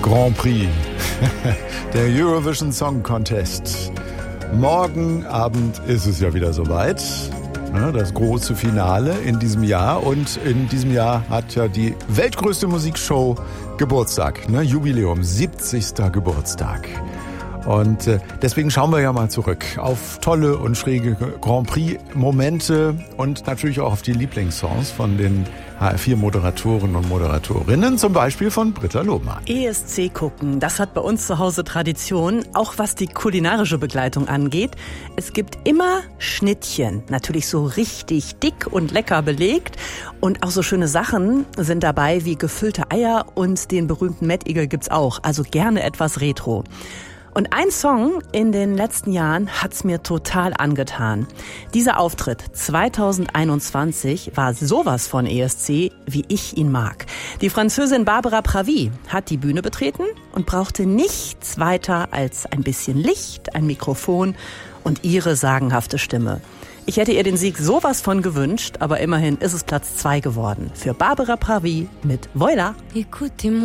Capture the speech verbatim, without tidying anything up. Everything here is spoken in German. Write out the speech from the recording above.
Grand Prix, der Eurovision Song Contest. Morgen Abend ist es ja wieder soweit, das große Finale in diesem Jahr. Und in diesem Jahr hat ja die weltgrößte Musikshow Geburtstag, ne? Jubiläum, siebzigster Geburtstag. Und äh, deswegen schauen wir ja mal zurück auf tolle und schräge Grand Prix-Momente und natürlich auch auf die Lieblingssongs von den H R vier Moderatoren und Moderatorinnen, zum Beispiel von Britta Lohmann. E S C gucken, das hat bei uns zu Hause Tradition, auch was die kulinarische Begleitung angeht. Es gibt immer Schnittchen, natürlich so richtig dick und lecker belegt. Und auch so schöne Sachen sind dabei wie gefüllte Eier und den berühmten Mettigel gibt's auch, also gerne etwas Retro. Und ein Song in den letzten Jahren hat's mir total angetan. Dieser Auftritt zweitausendeinundzwanzig war sowas von E S C, wie ich ihn mag. Die Französin Barbara Pravi hat die Bühne betreten und brauchte nichts weiter als ein bisschen Licht, ein Mikrofon und ihre sagenhafte Stimme. Ich hätte ihr den Sieg sowas von gewünscht, aber immerhin ist es Platz zwei geworden. Für Barbara Pravi mit Voilà.